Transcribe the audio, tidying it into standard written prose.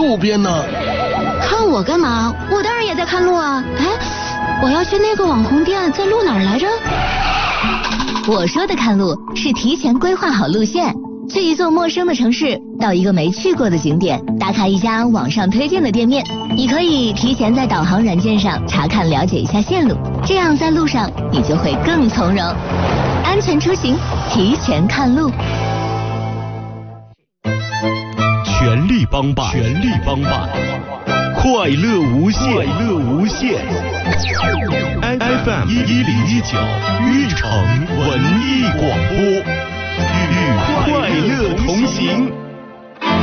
路边呢。 看我干嘛？我当然也在看路啊。哎，我要去那个网红店，在路哪儿来着？ 我说的看路是提前规划好路线，去一座陌生的城市，到一个没去过的景点，打卡一家网上推荐的店面。你可以提前在导航软件上查看了解一下线路，这样在路上你就会更从容。安全出行，提前看路。 全力帮办，全力帮办，快乐无限，快乐无限。FM 1019玉城文艺广播，与快乐同行。